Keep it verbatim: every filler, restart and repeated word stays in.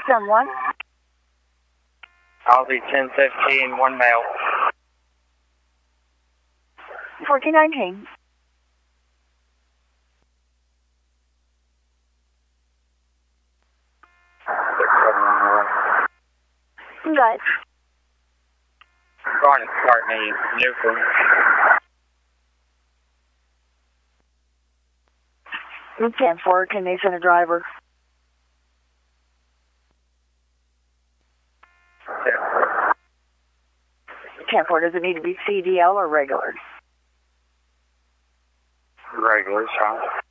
someone. Aussie ten fifteen, one male. fourteen nineteen. Got it. Garnet Cartney, Newfoundland. ten four, can they send a driver? Yeah. ten four, does it need to be C D L or regular? Regular, huh?